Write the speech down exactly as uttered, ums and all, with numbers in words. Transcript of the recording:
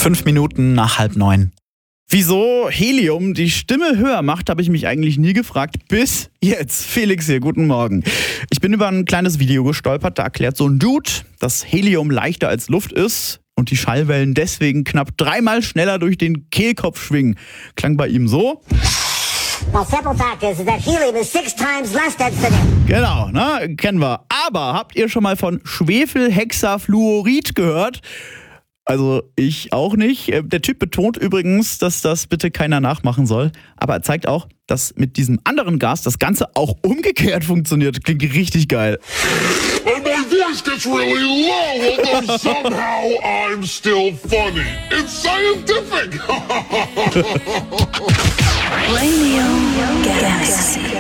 Fünf Minuten nach halb neun. Wieso Helium die Stimme höher macht, habe ich mich eigentlich nie gefragt. Bis jetzt. Felix hier, guten Morgen. Ich bin über ein kleines Video gestolpert, da erklärt so ein Dude, dass Helium leichter als Luft ist und die Schallwellen deswegen knapp dreimal schneller durch den Kehlkopf schwingen. Klang bei ihm so. Well, simple fact is that helium is six times less dense than air. Genau, ne, kennen wir. Aber habt ihr schon mal von Schwefelhexafluorid gehört? Also ich auch nicht. Der Typ betont übrigens, dass das bitte keiner nachmachen soll. Aber er zeigt auch, dass mit diesem anderen Gas das Ganze auch umgekehrt funktioniert. Klingt richtig geil. And my voice gets really low, although somehow I'm still funny. It's scientific. Radio Galaxy.